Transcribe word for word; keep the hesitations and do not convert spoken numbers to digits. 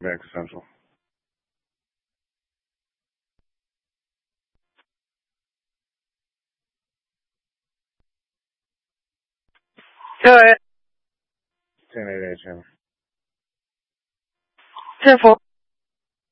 Back Central. Go ahead. ten eighty-eight channel. ten four.